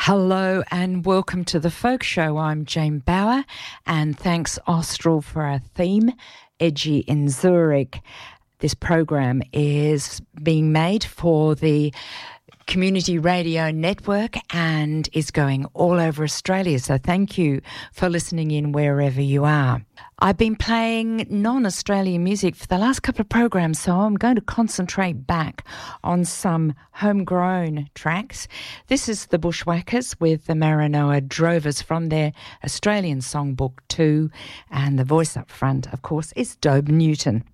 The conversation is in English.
Hello and welcome to the Folk Show. I'm Jane Bauer, and thanks Austral for our theme, Edgy in Zurich. This program is being made for the Community Radio Network and is going all over Australia. So thank you for listening in wherever you are. I've been playing non-Australian music for the last couple of programs, so I'm going to concentrate back on some homegrown tracks. This is the Bushwhackers with the Maranoa Drovers from their Australian Songbook 2, and the voice up front, of course, is Dobe Newton.